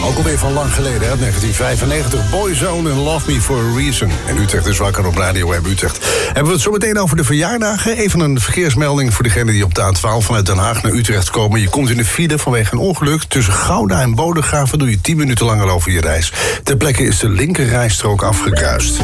Ook alweer van lang geleden, hè? 1995. Boyzone en Love Me For A Reason. En Utrecht is wakker op Radio M Utrecht. Hebben we het zo meteen over de verjaardagen. Even een verkeersmelding voor degenen die op de A12 vanuit Den Haag naar Utrecht komen. Je komt in de file vanwege een ongeluk. Tussen Gouda en Bodegraven doe je 10 minuten langer over je reis. Ter plekke is de linkerrijstrook afgekruist.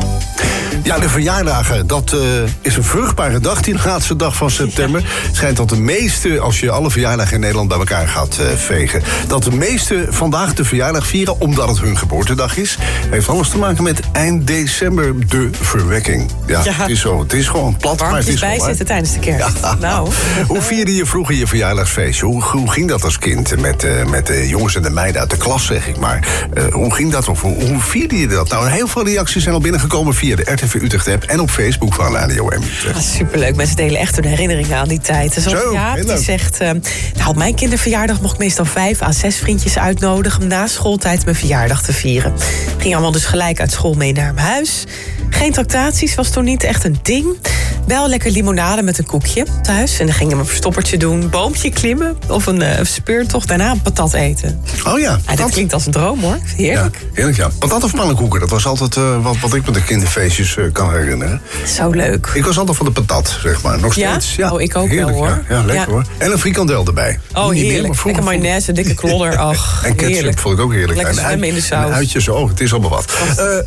Ja, de verjaardagen, dat is een vruchtbare dag, die laatste dag van september. Het schijnt dat de meeste, als je alle verjaardagen in Nederland bij elkaar gaat vegen, dat de meeste vandaag de verjaardag vieren, omdat het hun geboortedag is. Heeft alles te maken met eind december, de verwekking. Ja, het is zo. Het is gewoon plat, maar het is wel bijzitten tijdens de kerst. Ja. Nou. Hoe vierde je vroeger je verjaardagsfeestje? Hoe ging dat als kind met de jongens en de meiden uit de klas, zeg ik maar? Hoe ging dat? Of hoe vierde je dat? Nou, heel veel reacties zijn al binnengekomen via de RTV Utrecht app en op Facebook van Radio M Utrecht. Superleuk. Mensen delen echt hun herinneringen aan die tijd. Zoals Jaap, die zegt, op mijn kinderverjaardag mocht ik meestal 5 à 6 vriendjes uitnodigen om na schooltijd mijn verjaardag te vieren. Ging allemaal dus gelijk uit school mee naar mijn huis. Geen tractaties was toen niet echt een ding. Wel lekker limonade met een koekje thuis. En dan gingen we een verstoppertje doen, boompje klimmen of een speurtocht, daarna een patat eten. Oh ja. Dit klinkt als een droom, hoor. Heerlijk. Ja, heerlijk, ja. Patat of pannenkoeken, dat was altijd wat ik met de kinderfeestjes kan herinneren. Zo leuk. Ik was altijd van de patat, zeg maar. Nog steeds. Ja? Oh, ik ook heerlijk, wel, hoor. Ja, lekker hoor. En een frikandel erbij. Oh, heerlijk. Lekker mayonaise, dikke klodder. Ach, en ketchup heerlijk. vond ik ook heerlijk. Lekker zwemmen in de saus. En uitjes, het is allemaal wat.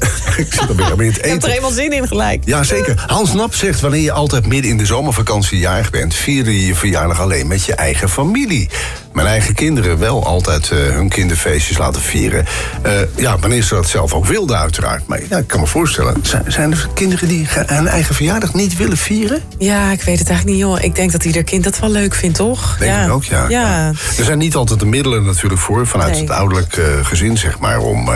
Ik zit alweer in het eten. Ik heb er helemaal zin in gelijk. Ja, zeker. Hans Nap zegt, wanneer je altijd midden in de zomervakantie jarig bent, vierde je je verjaardag alleen met je eigen familie. Mijn eigen kinderen wel altijd hun kinderfeestjes laten vieren. Wanneer ze dat zelf ook wilden, uiteraard. Maar ja, ik kan me voorstellen, zijn er kinderen die hun eigen verjaardag niet willen vieren? Ja, ik weet het eigenlijk niet, joh. Ik denk dat ieder kind dat wel leuk vindt, toch? Denk ik ook, ja. Er zijn niet altijd de middelen natuurlijk voor, vanuit het ouderlijk gezin, zeg maar,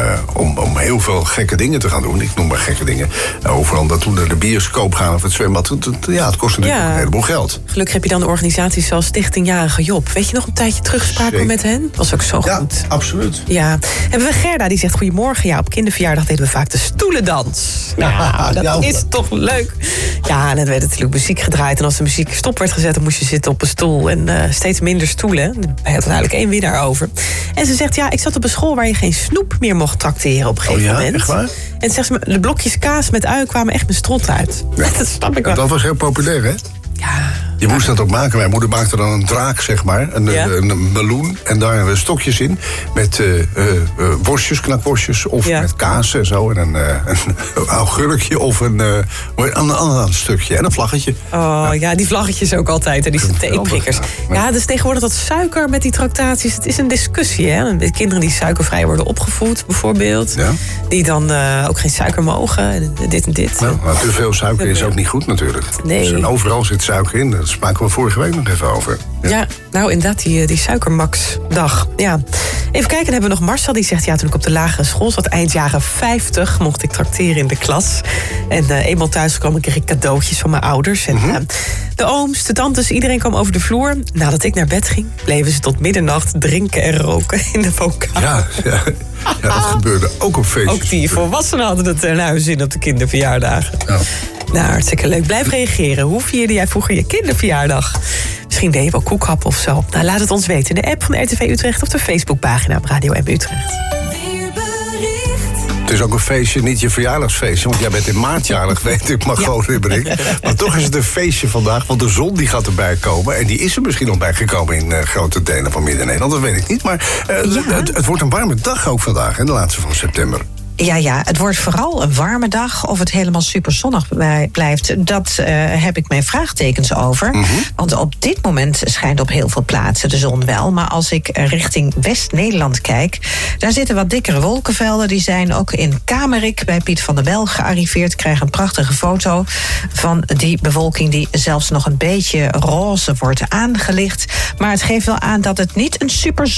om heel veel gekke dingen te gaan doen. Ik noem maar gekke dingen. Overal dat toen naar de bioscoop gaan of het zwembad, het kost natuurlijk een heleboel geld. Gelukkig heb je dan organisaties zoals Stichting Jarige Job. Weet je nog een tijdje terugspraken met hen? Was ook zo goed. Ja, absoluut. Ja. Hebben we Gerda, die zegt goedemorgen. Ja, op kinderverjaardag deden we vaak de stoelendans. Nou, dat is toch leuk. Ja, en dan werd natuurlijk muziek gedraaid. En als de muziek stop werd gezet, dan moest je zitten op een stoel. En steeds minder stoelen. Daar had uiteindelijk 1 winnaar over. En ze zegt, ik zat op een school waar je geen snoep meer mocht trakteren op een gegeven moment. Echt waar? En zegt ze, de blokjes kaas met ui kwamen echt mijn strot uit. Ja. Dat snap ik wel. Dat was heel populair, hè? Ja. Je moest dat ook maken. Mijn moeder maakte dan een draak, zeg maar. Een meloen. En daar stokjes in. Met worstjes, knakworstjes. Of met kaas en zo. En een augurkje of een stukje. En een vlaggetje. Oh ja, die vlaggetjes ook altijd. En die theeprikkers. Ja, dus tegenwoordig dat suiker met die tractaties. Het is een discussie, hè. De kinderen die suikervrij worden opgevoed, bijvoorbeeld. Ja. Die dan ook geen suiker mogen. En dit en dit. Nou, maar te veel suiker is ook niet goed natuurlijk. Nee. Dus, en overal zit suiker in. Daar spraken we vorige week nog even over. Ja, nou inderdaad, die suikermax-dag. Ja. Even kijken, dan hebben we nog Marcel. Die zegt, toen ik op de lagere school zat, eind jaren 50... mocht ik trakteren in de klas. En eenmaal thuis kwam, kreeg ik cadeautjes van mijn ouders. En de ooms, de tantes, iedereen kwam over de vloer. Nadat ik naar bed ging, bleven ze tot middernacht drinken en roken in de woonkamer. Ja, dat gebeurde ook op feestjes. Ook die volwassenen hadden het naar huis in op de kinderverjaardagen. Ja. Nou, hartstikke leuk. Blijf reageren. Hoe vierde jij vroeger je kinderverjaardag? Misschien deed je wel koekhappen of zo. Nou, laat het ons weten in de app van RTV Utrecht of de Facebookpagina op Radio M Utrecht. Het is ook een feestje, niet je verjaardagsfeestje. Want jij bent in maart jarig, weet ik, maar gewoon Ribberik. Maar toch is het een feestje vandaag, want de zon die gaat erbij komen. En die is er misschien al bijgekomen in grote delen van Midden-Nederland. Dat weet ik niet. Maar het wordt een warme dag ook vandaag, de laatste van september. Ja, het wordt vooral een warme dag. Of het helemaal super zonnig blijft, dat heb ik mijn vraagtekens over. Want op dit moment schijnt op heel veel plaatsen de zon wel. Maar als ik richting West-Nederland kijk, daar zitten wat dikkere wolkenvelden. Die zijn ook in Kamerik bij Piet van der Bel gearriveerd. Ik krijg een prachtige foto van die bewolking die zelfs nog een beetje roze wordt aangelicht. Maar het geeft wel aan dat het niet een super